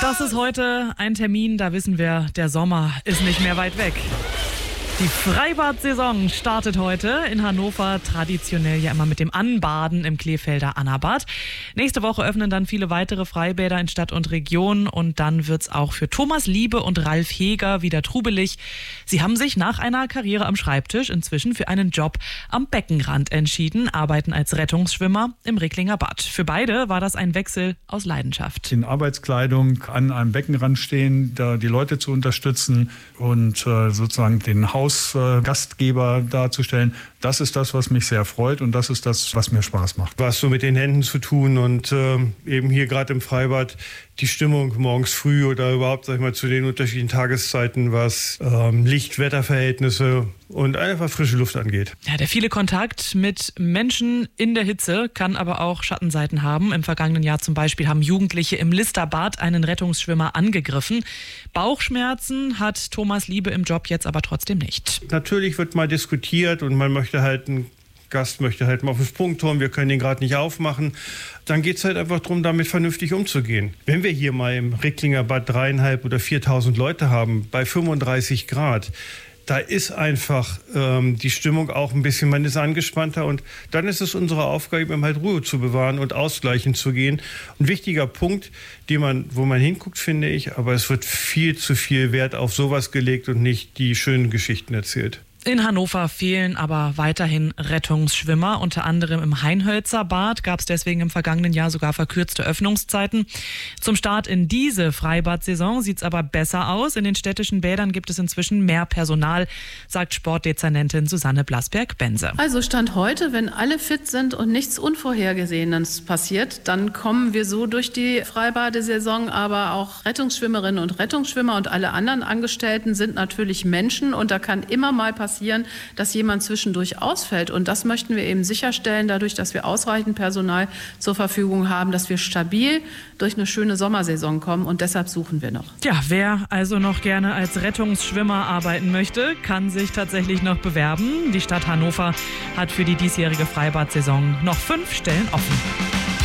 Das ist heute ein Termin, da wissen wir, der Sommer ist nicht mehr weit weg. Die Freibad-Saison startet heute in Hannover, traditionell ja immer mit dem Anbaden im Kleefelder Annabad. Nächste Woche öffnen dann viele weitere Freibäder in Stadt und Region und dann wird's auch für Thomas Liebe und Ralf Heger wieder trubelig. Sie haben sich nach einer Karriere am Schreibtisch inzwischen für einen Job am Beckenrand entschieden, arbeiten als Rettungsschwimmer im Recklinger Bad. Für beide war das ein Wechsel aus Leidenschaft. In Arbeitskleidung an einem Beckenrand stehen, da die Leute zu unterstützen und sozusagen den Gastgeber darzustellen, das ist das, was mich sehr freut und das ist das, was mir Spaß macht. Was so mit den Händen zu tun und eben hier gerade im Freibad die Stimmung morgens früh oder überhaupt, sag ich mal, zu den unterschiedlichen Tageszeiten, was Licht, Wetterverhältnisse und einfach frische Luft angeht. Ja, der viele Kontakt mit Menschen in der Hitze kann aber auch Schattenseiten haben. Im vergangenen Jahr zum Beispiel haben Jugendliche im Listerbad einen Rettungsschwimmer angegriffen. Bauchschmerzen hat Thomas Liebe im Job jetzt aber trotzdem nicht. Natürlich wird mal diskutiert und man möchte halt ein Gast möchte halt mal auf den Sprungturm, wir können den gerade nicht aufmachen. Dann geht es halt einfach darum, damit vernünftig umzugehen. Wenn wir hier mal im Recklinger Bad 3.500 oder 4.000 Leute haben, bei 35 Grad, da ist einfach die Stimmung auch ein bisschen, man ist angespannter und dann ist es unsere Aufgabe, eben halt Ruhe zu bewahren und ausgleichend zu gehen. Ein wichtiger Punkt, wo man hinguckt, finde ich, aber es wird viel zu viel Wert auf sowas gelegt und nicht die schönen Geschichten erzählt. In Hannover fehlen aber weiterhin Rettungsschwimmer. Unter anderem im Hainhölzer Bad gab es deswegen im vergangenen Jahr sogar verkürzte Öffnungszeiten. Zum Start in diese Freibad-Saison sieht es aber besser aus. In den städtischen Bädern gibt es inzwischen mehr Personal, sagt Sportdezernentin Susanne Blasberg-Bense. Also Stand heute, wenn alle fit sind und nichts Unvorhergesehenes passiert, dann kommen wir so durch die Freibadesaison. Aber auch Rettungsschwimmerinnen und Rettungsschwimmer und alle anderen Angestellten sind natürlich Menschen und da kann immer mal passieren, dass jemand zwischendurch ausfällt. Und das möchten wir eben sicherstellen, dadurch, dass wir ausreichend Personal zur Verfügung haben, dass wir stabil durch eine schöne Sommersaison kommen. Und deshalb suchen wir noch. Ja, wer also noch gerne als Rettungsschwimmer arbeiten möchte, kann sich tatsächlich noch bewerben. Die Stadt Hannover hat für die diesjährige Freibad-Saison noch 5 Stellen offen.